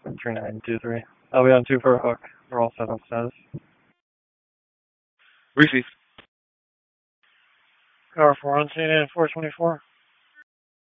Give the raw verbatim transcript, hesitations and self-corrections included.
three nine two three. I'll be on two for a hook. We're all set on status. Receive. Car four on scene and four twenty-four.